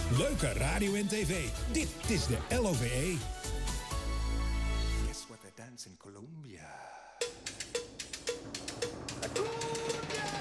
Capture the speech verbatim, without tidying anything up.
Leuke radio en tv. Dit is de L O V E. Guess what they dance in Colombia?